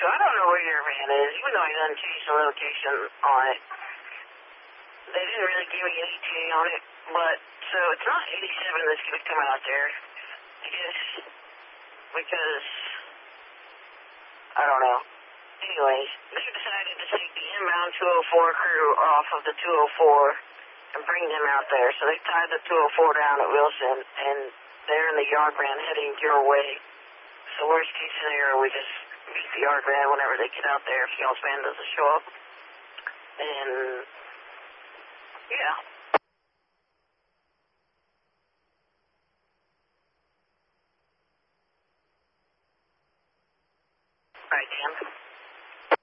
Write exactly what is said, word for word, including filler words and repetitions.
so I don't know where your van is, even though I done changed the location on it. They didn't really give me an E T A on it, but, so it's not eighty-seven that's going to come out there, I guess, because, I don't know. Anyways, they decided to take the inbound two oh four crew off of the two oh four and bring them out there, so they tied the two oh four down at Wilson, and they're in the yard van heading your way. So worst case scenario, we just meet the yard van whenever they get out there if y'all's van doesn't show up. And, yeah.